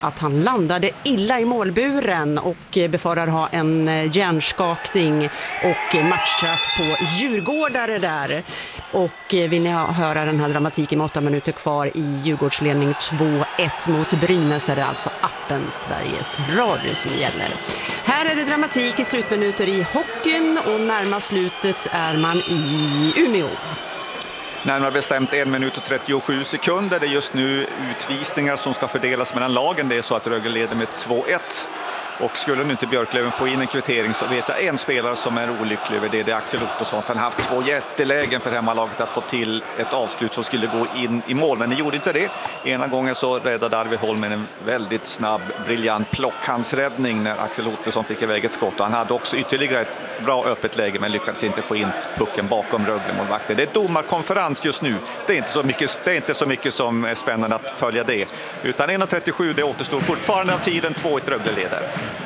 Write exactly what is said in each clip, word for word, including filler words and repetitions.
att han landade illa i målburen och befarar ha en hjärnskakning och matchstraff på djurgårdare där. Och vill ni höra den här dramatiken med åtta minuter kvar i Djurgårdsledning två ett mot Brynäs, är det alltså appen Sveriges Radio som gäller. Här är det dramatik i slutminuter i hockeyn och närmast slutet är man i Umeå. Närmare bestämt en minut och trettiosju sekunder. Det är just nu utvisningar som ska fördelas mellan lagen. Det är så att Rögle leder med två ett. Och skulle nu inte Björklöven få in en kvittering så vet jag en spelare som är olycklig över det. Det är Axel Ottosson. För han har haft två jättelägen för hemmalaget att få till ett avslut som skulle gå in i mål. Men det gjorde inte det. Ena gången så räddade Arvid Holm med en väldigt snabb, briljant plockhandsräddning när Axel Ottosson fick iväg ett skott. Och han hade också ytterligare ett bra öppet läge men lyckades inte få in pucken bakom Rögle-målvakten. Det är domarkonferens just nu. Det är inte så mycket, det är inte så mycket som är spännande att följa det. Utan en trettiosju, det återstår fortfarande av tiden. två ett Rögle leder.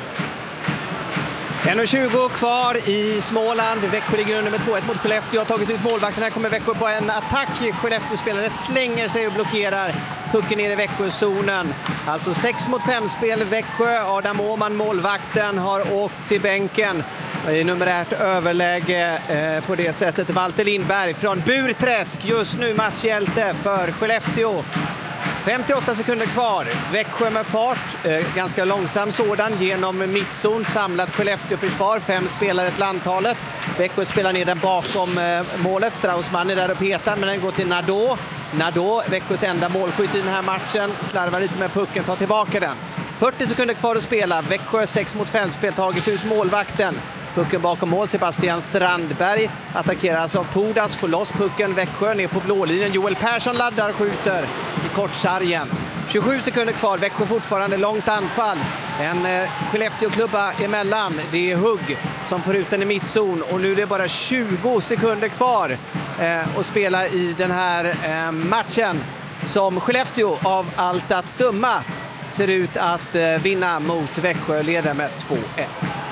en tjugo kvar i Småland. Växjö ligger under med två ett mot Skellefteå. Har tagit ut målvakten. Här kommer Växjö på en attack. Skellefteå-spelare slänger sig och blockerar pucken ner i Växjö-zonen. Alltså sex mot fem spel Växjö. Adam Åman, målvakten, har åkt till bänken. I numerärt överläge eh, på det sättet. Walter Lindberg från Burträsk. Just nu matchhjälte för Skellefteå. femtioåtta sekunder kvar. Växjö med fart. Eh, ganska långsam sådan genom mittzon. Samlat Skellefteå-försvar. Fem spelare till antalet. Växjö spelar ner den bakom eh, målet. Straussman är där och petar men den går till Nadeau. Nadeau, Växjös enda målskytt i den här matchen. Slarvar lite med pucken, tar tillbaka den. fyrtio sekunder kvar att spela. Växjö sex mot fem spel, tagit ut målvakten. Pucken bakom mål, Sebastian Strandberg attackeras av Pudas, får loss pucken, Växjö ner på blålinjen. Joel Persson laddar, skjuter i kortsargen. tjugosju sekunder kvar, Växjö fortfarande långt anfall. En eh, Skellefteå-klubba emellan, det är Hugg som får ut den i mittzon. Och nu är det bara tjugo sekunder kvar eh, att spela i den här eh, matchen. Som Skellefteå av allt att döma ser ut att eh, vinna mot Växjö, leder med två ett.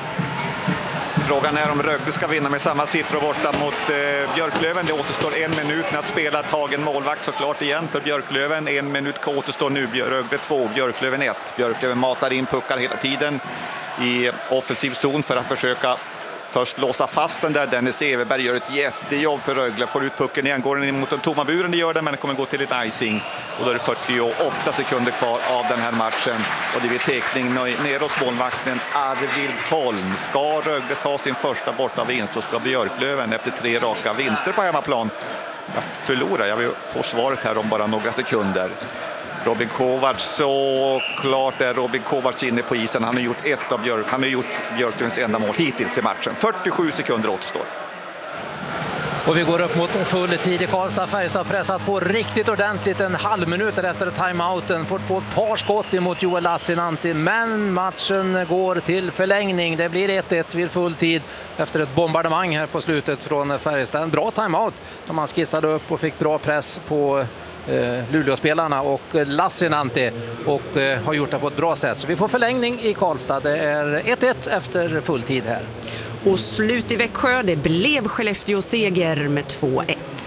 Frågan är om Rögle ska vinna med samma siffror borta mot eh, Björklöven. Det återstår en minut att spela, tagen målvakt såklart igen för Björklöven. En minut återstår nu, Rögle två, Björklöven ett. Björklöven matar in puckar hela tiden i offensiv zon för att försöka först låsa fast den där. Dennis Everberg gör ett jättejobb för Rögle. Får ut pucken igen, går den in mot den tomma buren, det gör den, men det kommer gå till ett icing. Och då är det fyrtioåtta sekunder kvar av den här matchen. Och det blir tekning ner hos målvakten Arvid Holm. Ska Rögle ta sin första borta vinst så ska Björklöven efter tre raka vinster på hemmaplan. Jag förlorar, jag vill få svaret här om bara några sekunder. Robin Kovacs, så klart är Robin Kovacs inne på isen. Han har gjort ett av Björk, han har gjort Björklövens enda mål hittills i matchen. fyrtiosju sekunder återstår. Och vi går upp mot full tid i Karlstad. Färjestad pressat på riktigt ordentligt en halv minut efter timeouten. Fått på ett par skott emot Joel Lassinantti. Men matchen går till förlängning. Det blir ett ett vid full tid efter ett bombardemang här på slutet från Färjestad. En bra timeout där man skissade upp och fick bra press på eh, Luleå-spelarna och Lassinantti. Och eh, har gjort det på ett bra sätt. Så vi får förlängning i Karlstad. Det är ett ett efter full tid här. Och slut i Växjö, det blev Skellefteå seger med två ett.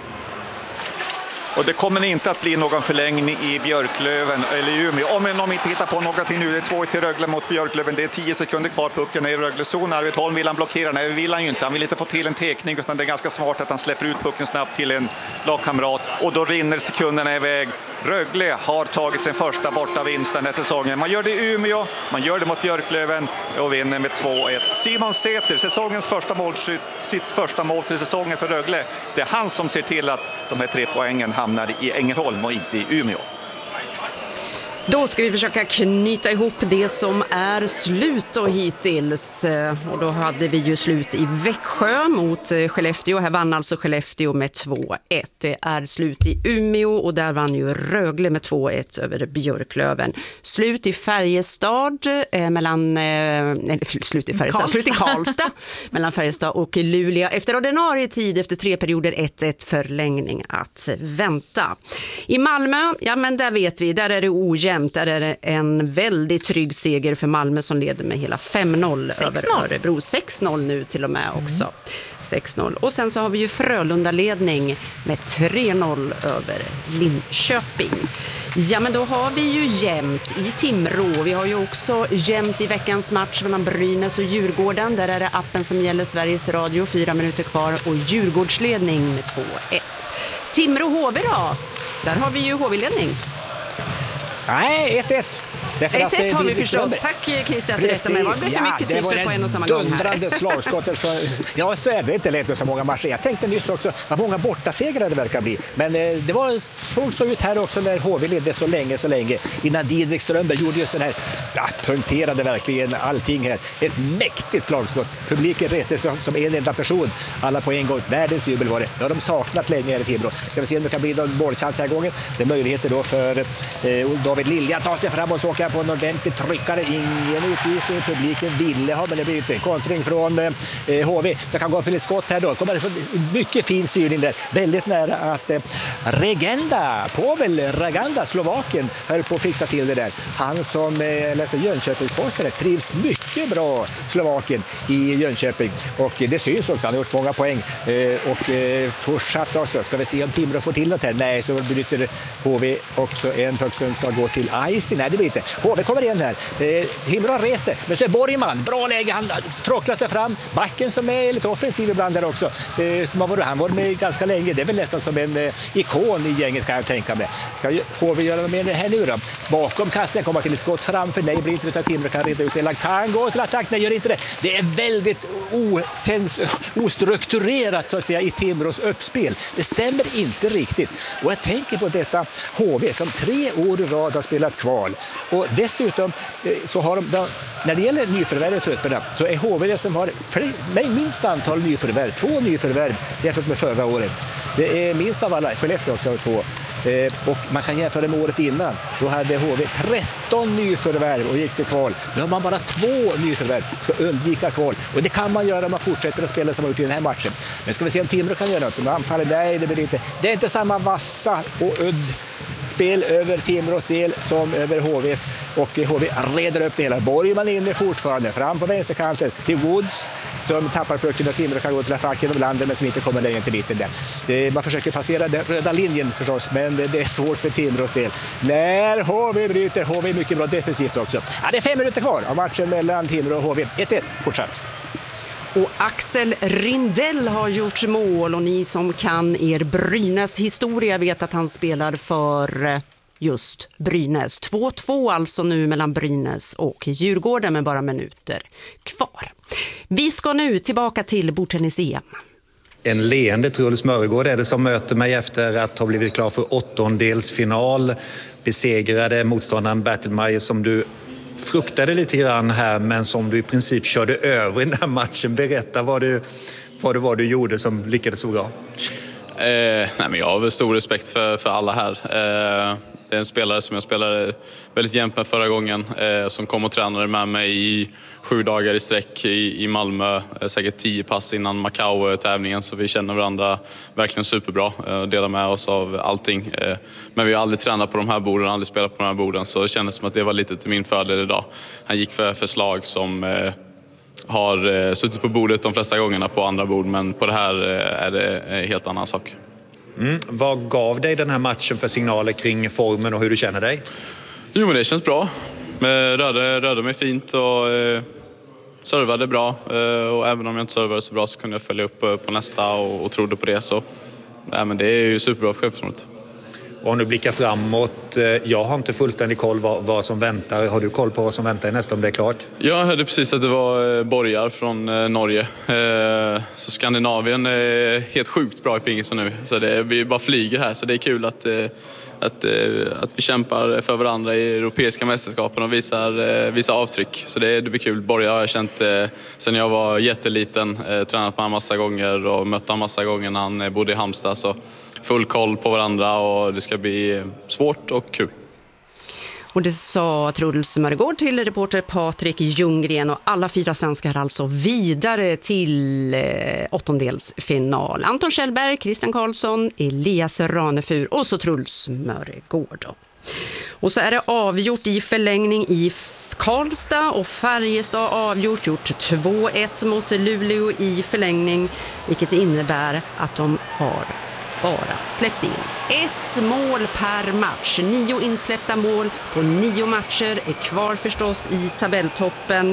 Och det kommer inte att bli någon förlängning i Björklöven eller Umeå. Om de inte hittar på någonting nu, det är två ett till Rögle mot Björklöven. Det är tio sekunder kvar, pucken är i Röglezon. Arvid Holm vill han blockera, nej vill han ju inte. Han vill inte få till en tekning utan det är ganska smart att han släpper ut pucken snabbt till en lagkamrat. Och då rinner sekunderna iväg. Rögle har tagit sin första borta vinst den här säsongen. Man gör det i Umeå, man gör det mot Björklöven och vinner med två ett. Simon Säter, säsongens första mål, sitt första mål för säsongen för Rögle. Det är han som ser till att de här tre poängen hamnar i Ängelholm och inte i Umeå. Då ska vi försöka knyta ihop det som är slut och hittills. Och då hade vi ju slut i Växjö mot Skellefteå. Här vann alltså Skellefteå med två ett. Det är slut i Umeå och där vann ju Rögle med två ett över Björklöven. Slut i Färjestad eh, mellan eh, nej, slut i Färjestad, Karlstad. Slut i Karlstad mellan Färjestad och Luleå. Efter ordinarie tid efter tre perioder ett ett förlängning att vänta. I Malmö, ja men där vet vi, där är det ojämnt. jämnt. Där är det en väldigt trygg seger för Malmö som leder med hela fem noll över Örebro. sex noll nu till och med också. Mm. sex noll. Och sen så har vi ju Frölunda-ledning med tre noll över Linköping. Ja, men då har vi ju jämnt i Timrå. Vi har ju också jämnt i veckans match mellan Brynäs och Djurgården. Där är det appen som gäller Sveriges Radio. Fyra minuter kvar och Djurgårdsledning med två ett. Timrå-H V då? Där har vi ju H V-ledning. Nej, ett ett. ett ett har vi förstås. Tack Christer att du rättade mig. Det blev för mycket siffror på en och samma gång här. Dundrande slagskottet. Så, ja, så är det inte lätt med så många matcher. Jag tänkte nyss också vad många bortasegrar det verkar bli. Men eh, det var såg så ut här också när H V ledde så länge, så länge. Innan Didrik Strömberg gjorde just den här, ja, punkterade verkligen allting här. Ett mäktigt slagskott. Publiken reste som, som en enda person. Alla på en gång. Världens jubel var det. Det har de saknat länge här i Timrå. Ska vi se om det kan bli någon målchans här gången. Det är möjligheter då för eh, David Lilja att ta sig fram och åka på en ordentlig tryckare. Ingen utvisning. Publiken ville ha, men det blir inte kontring från eh, H V. Så kan gå upp till ett skott här då. Kommer det så mycket fin styrning där. Väldigt nära att eh, Regenda, Pavel Reganda, Slovaken, höll på att fixa till det där. Han som eh, läste Jönköpingsposten trivs mycket bra, Slovaken, i Jönköping. Och det syns också. Han har gjort många poäng. Eh, och eh, fortsatt också. Ska vi se om Timrå får till något här? Nej, så bryter H V också en puck som ska gå till Ice. Nej, det blir inte. H V kommer igen här. Eh, Timrå reser. Men så är Borgman. Bra läge. Han tråcklar sig fram. Backen som är lite offensiv ibland där också. Eh, som har varit, han var med ganska länge. Det är väl nästan som en eh, ikon i gänget, kan jag tänka mig. Kan H V göra med det här nu då? Bakom kasten kommer till ett skott framför. Nej, blir inte utan Timrå kan reda ut det. Kan gå till attack. Nej, gör inte det. Det är väldigt osens, ostrukturerat så att säga i Timrås uppspel. Det stämmer inte riktigt. Och jag tänker på detta H V som tre år i rad har spelat kval. Och dessutom så har de, när det gäller nyförvärv trupperna, så är H V det som har fler, nej, minst antal nyförvärv. Två nyförvärv jämfört med förra året. Det är minst av alla. Skellefteå också har två. Eh, och man kan jämföra med året innan. Då hade H V tretton nyförvärv och gick till kval. Nu har man bara två nyförvärv. Ska undvika kval. Och det kan man göra om man fortsätter att spela som man gjort i den här matchen. Men ska vi se om Timrå kan göra något. Om anfaller, nej, det blir inte. Det är inte samma vassa och udd spel över Timrås del som över H V:s, och H V reder upp det hela. Borgman inne fortfarande fram på vänsterkanten till Woods som tappar pucken och Timrå kan gå till facken över landet men som inte kommer längre till mitten där. Det, man försöker passera den röda linjen förstås, men det, det är svårt för Timrås del. När H V bryter, H V är mycket bra defensivt också. Ja, det är fem minuter kvar av matchen mellan Timrå och H V. ett ett fortsatt. Och Axel Rindell har gjort mål, och ni som kan er Brynäs historia vet att han spelar för just Brynäs. två två alltså nu mellan Brynäs och Djurgården med bara minuter kvar. Vi ska nu tillbaka till bordtennis-E M. En leende Truls Mörgård är det som möter mig efter att ha blivit klar för åttondelsfinal. Besegrade motståndaren Bertil Meijer som du fruktade lite grann här, men som du i princip körde över i den här matchen. Berätta vad, du, vad det var du gjorde som lyckades så bra. Eh, nej men jag har väl stor respekt för, för alla här. Eh, det är en spelare som jag spelade väldigt jämnt med förra gången, eh, som kom och tränade med mig i sju dagar i sträck i, i Malmö. Eh, säkert tio pass innan Macau-tävlingen, så vi känner varandra verkligen superbra och eh, delar med oss av allting. Eh, men vi har aldrig tränat på de här borden, aldrig spelat på de här borden, så det kändes som att det var lite till min fördel idag. Han gick för förslag som eh, har eh, suttit på bordet de flesta gångerna på andra bord, men på det här eh, är det en helt annan sak. Mm. Vad gav dig den här matchen för signaler kring formen och hur du känner dig? Jo, men det känns bra. Rörde, rörde mig fint och eh, servade bra. Eh, och även om jag inte servade så bra så kunde jag följa upp på nästa och, och trodde på det. Så ja, men det är ju superbra för självförtroendet. Och om du blickar framåt, jag har inte fullständig koll vad, vad som väntar. Har du koll på vad som väntar nästa om det är klart? Jag hörde precis att det var borgar från Norge. Så Skandinavien är helt sjukt bra i pingisen nu. Så det, vi bara flyger här, så det är kul att, att, att vi kämpar för varandra i europeiska mästerskapen och visar, visar avtryck. Så det, det blir kul. Borgar har jag känt sedan jag var jätteliten, tränat med honom massa gånger och mött honom massa gånger när han bodde i Halmstad. Så full koll på varandra och det ska bli svårt och kul. Och det sa Truls Mörgård till reporter Patrik Ljunggren, och alla fyra svenskar alltså vidare till eh, åttondelsfinal. Anton Kjellberg, Christian Karlsson, Elias Ranefur och så Truls Mörgård då. Och så är det avgjort i förlängning i Karlstad och Färjestad avgjort, gjort två ett mot Luleå i förlängning, vilket innebär att de har bara släppt in ett mål per match. Nio insläppta mål på nio matcher är kvar förstås i tabelltoppen.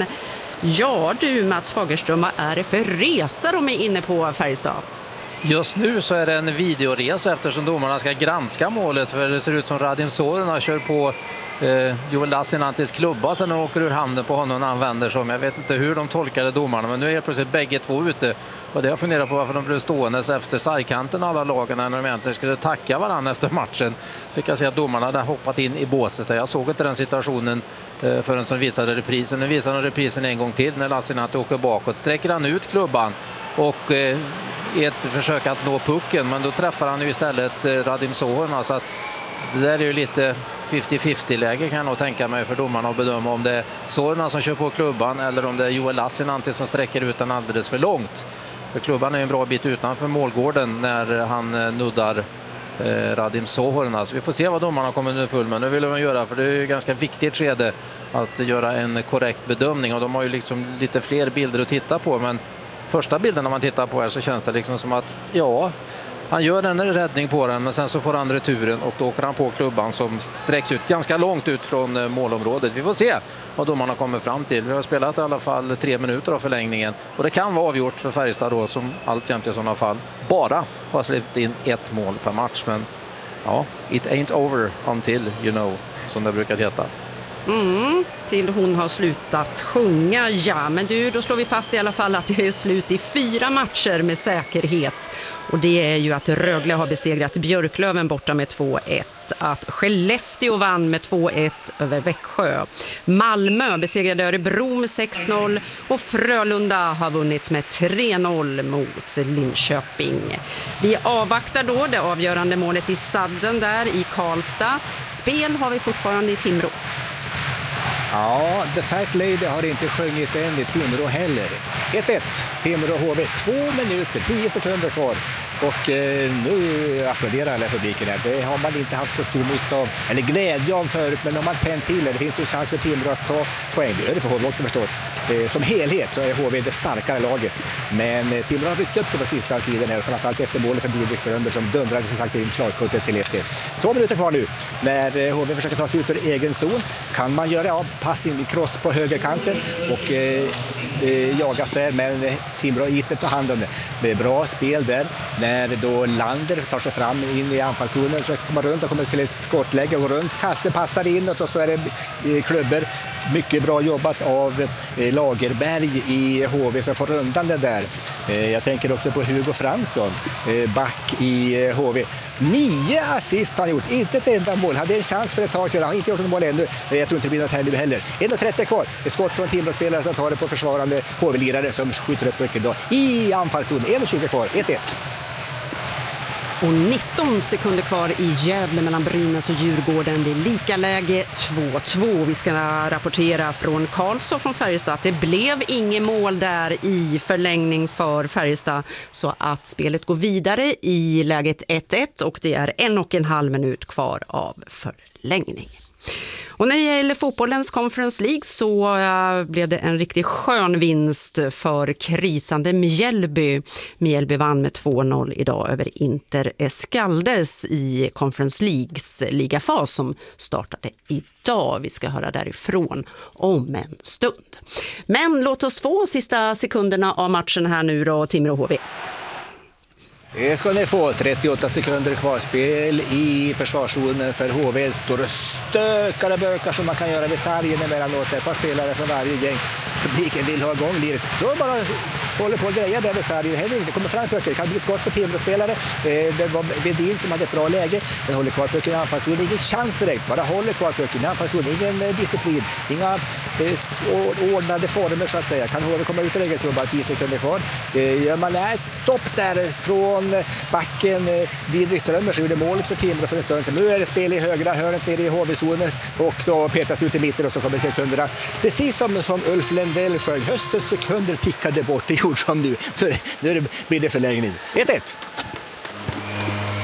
Ja du Mats Fagerström, vad är det för resa de är inne på Färjestad? Just nu så är det en videoresa eftersom domarna ska granska målet, för det ser ut som Radim Sorina kör på eh, Joel Lassinantis klubba sen och åker ur handen på honom och använder som. Jag vet inte hur de tolkade domarna, men nu är plötsligt bägge två ute. Och det jag funderar på varför de blev stående efter sargkanten alla lagen när de egentligen skulle tacka varandra efter matchen. Fick jag se att domarna hade hoppat in i båset. Jag såg inte den situationen eh, förrän som visade reprisen. Nu visar de reprisen en gång till när Lassinantti åker bakåt. Sträcker han ut klubban och eh, i ett försök att nå pucken, men då träffar han ju istället eh, Radim Sorina, så att det där är ju lite femtio femtio läge kan jag nog tänka mig för domarna att bedöma om det är Sorina som kör på klubban eller om det är Joel Lassinantti som sträcker ut den alldeles för långt. För klubban är en bra bit utanför målgården när han eh, nuddar eh, Radim Sorina. Så vi får se vad domarna kommer nu full med. Nu vill de göra, för det är ju ganska viktigt skede att göra en korrekt bedömning, och de har ju liksom lite fler bilder att titta på, men första bilden när man tittar på här så känns det liksom som att ja, han gör en räddning på den, men sen så får han returen och då åker han på klubban som sträcks ut ganska långt ut från målområdet. Vi får se vad domarna kommer fram till. Vi har spelat i alla fall tre minuter av förlängningen och det kan vara avgjort för Färjestad då, som alltjämt i sådana fall bara har släppt in ett mål per match. Men ja, it ain't over until you know, som det brukar heta. Mm, till hon har slutat sjunga, ja. Men du, då slår vi fast i alla fall att det är slut i fyra matcher med säkerhet. Och det är ju att Rögle har besegrat Björklöven borta med två ett. Att Skellefteå vann med två ett över Växjö. Malmö besegrade Örebro med sex noll. Och Frölunda har vunnit med tre noll mot Linköping. Vi avvaktar då det avgörande målet i sadden där i Karlstad. Spel har vi fortfarande i Timrå. Ja, The Fat Lady har inte sjungit än i Timrå heller. ett ett, Timrå H V, två minuter, tio sekunder kvar. Och eh, nu applåderar alla publiken här. Det har man inte haft så stor nytta av, eller glädje av förut, men om man tänt till det, det finns ju chans för Timrå att ta poäng. Det är det för H V också förstås. Eh, som helhet så är H V det starkare laget. Men eh, Timrå har ryckt upp sig på sista tiden här, framförallt efter målet för Didrik Strömberg som dundrade som sagt in slagskottet till ett ett. Två minuter kvar nu när eh, H V försöker ta sig ut ur egen zon. Kan man göra ja, passning i cross på högerkanten och eh, eh, jagas där, men eh, Timrå inte tar hand om det. Det är bra spel där. När då Lander tar sig fram in i anfallszonen, så kommer runt och kommer till ett skottläge och runt. Kasse passar inåt och så är det klubbor. Mycket bra jobbat av Lagerberg i H V som får rundan det där. Jag tänker också på Hugo Fransson, back i H V. Nio assist har han gjort, inte ett enda mål. Hade en chans för ett tag sedan, har inte gjort något mål ännu. Jag tror inte det blir något här nu heller. en trettio kvar, ett skott från Timrå-spelare som tar det på försvarande H V-lirare som skjuter upp mycket då. I anfallszon, en tjugo kvar, ett ett. Och nitton sekunder kvar i Gävle mellan Brynäs och Djurgården. Det är lika läge två två. Vi ska rapportera från Karlstad från Färjestad att det blev inget mål där i förlängning för Färjestad, så att spelet går vidare i läget ett ett och det är en och en halv minut kvar av förlängning. Och när det gäller fotbollens Conference League så uh, blev det en riktigt skön vinst för krisande Mjällby. Mjällby vann med två noll idag över Inter Escaldes i Conference Leagues ligafas som startade idag. Vi ska höra därifrån om en stund. Men låt oss få sista sekunderna av matchen här nu då, Timrå H V. Det ska ni få. trettioåtta sekunder kvar spel i försvarszonen för H V. Står och stökar och bökar som man kan göra vid sargen emellanåt. Ett par spelare från varje gäng. Publiken vill ha igång livet. Då bara håller på att greja där vid sargen. Det kommer fram pucken. Det kan bli ett skott för Timrå-spelare. Det var Vedin som hade ett bra läge. Den håller kvar pucken i anfallszonen. Ingen chans direkt. Bara håller kvar pucken i anfallszonen. Ingen disciplin. Inga eh, ordnade former så att säga. Kan H V komma ut i läget så bara tio sekunder kvar. Eh, gör man ett stopp där från backen Didrik Strömberg så gjorde målet för Timrå för en stund sedan. Nu är det spel i högra hörnet nere i H V-zonen och då petas ut i mitten och så kommer sekunderna. Precis som, som Ulf Lendell sjöng. Höstens sekunder tickade bort. Det gjorde som nu. Nu blir det förlängning. ett ett.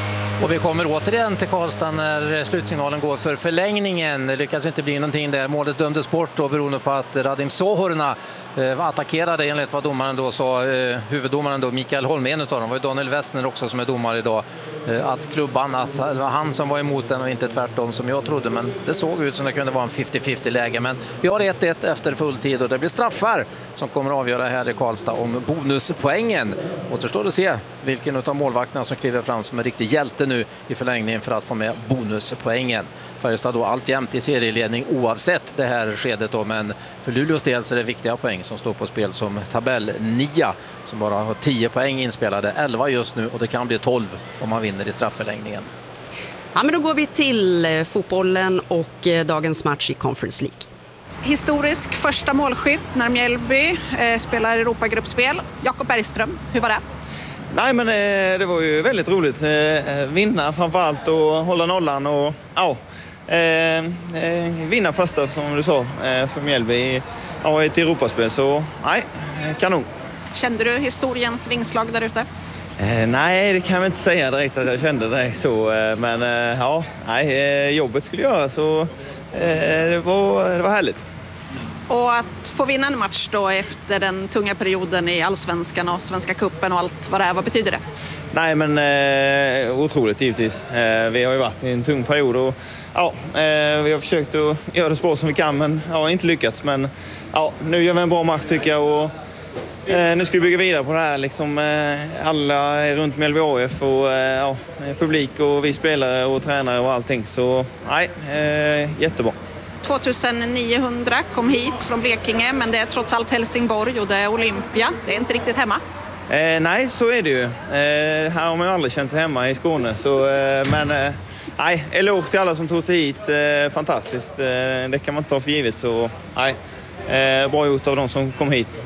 Och vi kommer återigen till Karlstad när slutsignalen går för förlängningen. Det lyckas inte bli någonting där. Målet dömdes bort då beroende på att Radim Sohorna eh, attackerade enligt vad domaren då sa. Eh, huvuddomaren då, Mikael Holm, en utav dem, var ju Daniel Wessner också som är domare idag. Eh, att klubban, att det var han som var emot den och inte tvärtom som jag trodde. Men det såg ut som det kunde vara en femtio femtio läge. Men vi har ett ett efter full tid och det blir straffar som kommer att avgöra här i Karlstad om bonuspoängen. Återstår att se vilken av målvakterna som kliver fram som en riktig hjälte nu i förlängningen för att få med bonuspoängen. Färjestad då alltjämt i serieledning oavsett det här skedet då, men för Luleås del så är det viktiga poäng som står på spel som tabellnia som bara har tio poäng inspelade, elva just nu och det kan bli tolv om man vinner i strafförlängningen. Ja, men då går vi till fotbollen och dagens match i Conference League. Historisk första målskytt när Mjällby eh, spelar Europagruppspel. Jakob Bergström, hur var det? Nej, men eh, det var ju väldigt roligt. Eh, vinna framförallt och hålla nollan och ja, eh, eh, vinna första som du sa eh, för Mjällby i ja, ett Europaspel. Så nej, kanon. Kände du historiens vingslag där ute? Eh, nej, det kan jag inte säga direkt att jag kände det så. Eh, men eh, ja, nej, eh, jobbet skulle göra så eh, det, var, det var härligt. Och att få vinna en match då efter den tunga perioden i Allsvenskan och Svenska cupen och allt vad det är, vad betyder det? Nej, men eh, otroligt givetvis. Eh, vi har ju varit i en tung period och ja, eh, vi har försökt att göra det så bra som vi kan men ja, inte lyckats. Men ja, nu gör vi en bra match tycker jag och eh, nu ska vi bygga vidare på det här. Liksom, eh, alla är runt Mjällby A F och eh, ja, publik och vi spelare och tränare och allting. Så nej, eh, jättebra. tjugoniohundra kom hit från Blekinge men det är trots allt Helsingborg och det är Olympia. Det är inte riktigt hemma. Eh, nej, så är det ju. Eh, här har man ju aldrig känt sig hemma i Skåne. Så, eh, men eh, nej, eloge till alla som tog sig hit. Eh, fantastiskt. Eh, det kan man inte ta för givet. Så nej, eh, bra gjort av de som kom hit.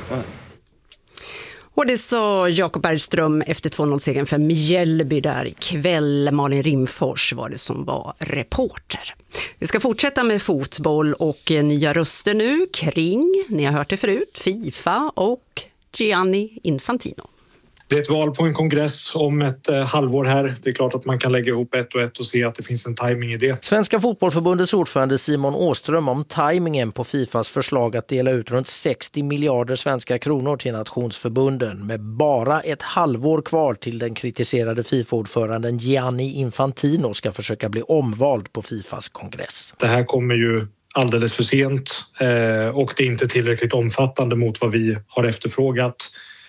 Och det sa Jakob Bergström efter två noll-segern för Mjällby där ikväll. Malin Rimfors var det som var reporter. Vi ska fortsätta med fotboll och nya röster nu kring, ni har hört det förut, FIFA och Gianni Infantino. Det är ett val på en kongress om ett eh, halvår här. Det är klart att man kan lägga ihop ett och ett och se att det finns en timing i det. Svenska fotbollförbundets ordförande Simon Åström om timingen på FIFAs förslag att dela ut runt sextio miljarder svenska kronor till nationsförbunden med bara ett halvår kvar till den kritiserade FIFA-ordföranden Gianni Infantino ska försöka bli omvald på FIFAs kongress. Det här kommer ju alldeles för sent eh, och det är inte tillräckligt omfattande mot vad vi har efterfrågat.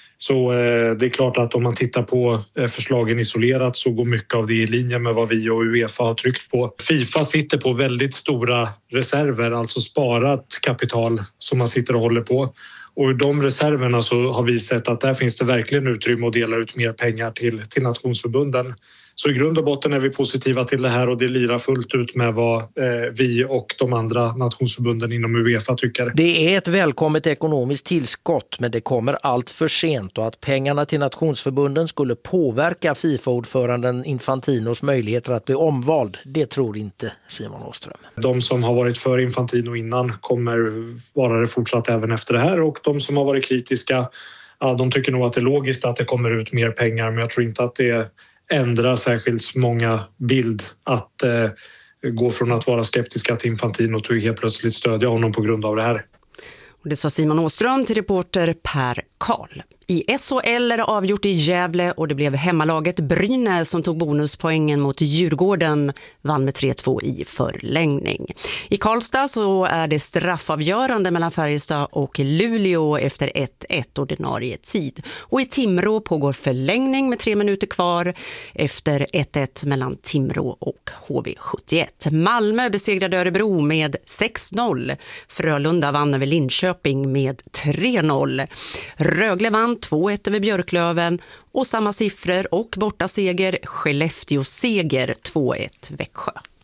Så eh, det är klart att om man tittar på eh, förslagen isolerat så går mycket av det i linje med vad vi och UEFA har tryckt på. FIFA sitter på väldigt stora reserver, alltså sparat kapital som man sitter och håller på. Och i de reserverna så har vi sett att där finns det verkligen utrymme att dela ut mer pengar till, till nationsförbunden. Så i grund och botten är vi positiva till det här och det lirar fullt ut med vad eh, vi och de andra nationsförbunden inom UEFA tycker. Det är ett välkommet ekonomiskt tillskott men det kommer allt för sent och att pengarna till nationsförbunden skulle påverka FIFA-ordföranden Infantinos möjligheter att bli omvald, det tror inte Simon Åström. De som har varit för Infantino innan kommer vara det fortsatt även efter det här och de som har varit kritiska, ja, de tycker nog att det är logiskt att det kommer ut mer pengar men jag tror inte att det ändrar särskilt många bild att eh, gå från att vara skeptiska till Infantino och helt plötsligt stödja honom på grund av det här. Och det sa Simon Åström till reporter Per Karl. I S H L är det avgjort i Gävle och det blev hemmalaget Brynäs som tog bonuspoängen mot Djurgården, vann med tre två i förlängning. I Karlstad så är det straffavgörande mellan Färjestad och Luleå efter ett ett ordinarie tid. Och i Timrå pågår förlängning med tre minuter kvar efter ett ett mellan Timrå och H V sjuttioett. Malmö besegrade Örebro med sex noll. Frölunda vann över Linköping med tre noll. Rögle vann två ett över Björklöven och samma siffror och borta seger Skellefteå seger två ett Växjö.